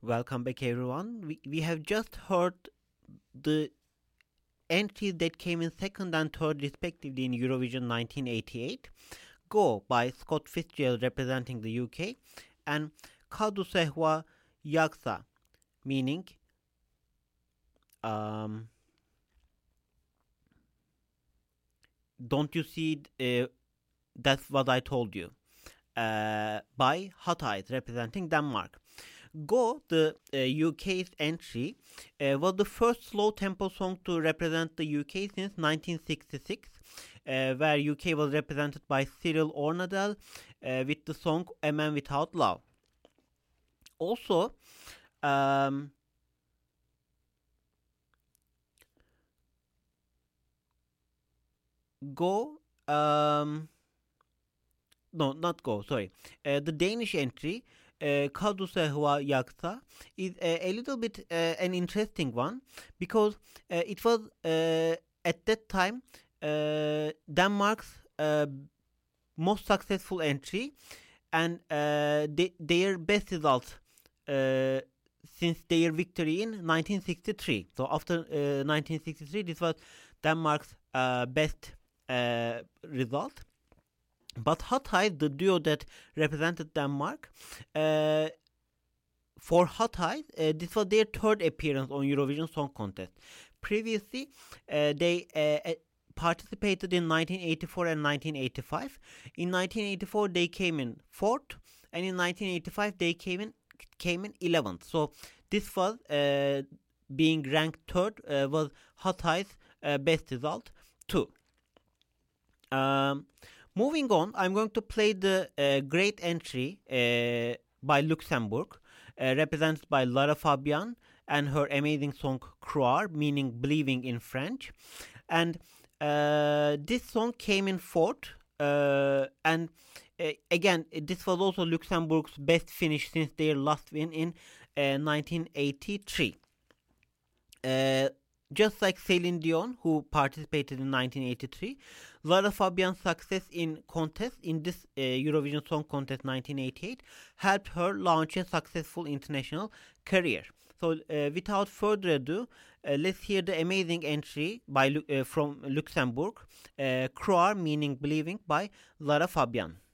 Welcome back, everyone. We have just heard the entries that came in second and third, respectively, in Eurovision 1988. Go by Scott Fitzgerald representing the UK, and Kadu Sehwa Yaksa, meaning um, don't you see? That's what I told you. By Hot Eyes representing Denmark. Go, the UK's entry, was the first slow tempo song to represent the UK since 1966, where UK was represented by Cyril Ornadell with the song A Man Without Love. Also, Go, no, not Go, sorry. The Danish entry, Kaduse Hua Yaksa, is a little bit an interesting one because it was at that time Denmark's most successful entry and their best result since their victory in 1963. So after 1963, this was Denmark's best result. But Hot Eyes, the duo that represented Denmark, for Hot Eyes, this was their third appearance on Eurovision Song Contest. Previously, they participated in 1984 and 1985. In 1984, they came in fourth, and in 1985, they came in 11th. So this was being ranked third was Hot Eyes' best result too. Moving on, I'm going to play the great entry by Luxembourg, represented by Lara Fabian and her amazing song Croire, meaning believing in French. And this song came in fourth, and again, this was also Luxembourg's best finish since their last win in 1983. Just like Celine Dion, who participated in 1983, Lara Fabian's success in contest in this Eurovision Song Contest 1988 helped her launch a successful international career. So, without further ado, let's hear the amazing entry by from Luxembourg, Croire, meaning believing, by Lara Fabian.